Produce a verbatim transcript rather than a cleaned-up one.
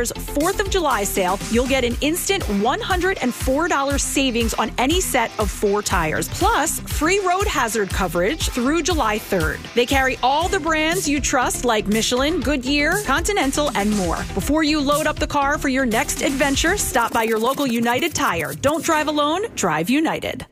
Goodyear's fourth of July sale, you'll get an instant one hundred four dollars savings on any set of four tires, plus free road hazard coverage through July third. They carry all the brands you trust like Michelin, Goodyear, Continental, and more. Before you load up the car for your next adventure, stop by your local United Tire. Don't drive alone, drive United.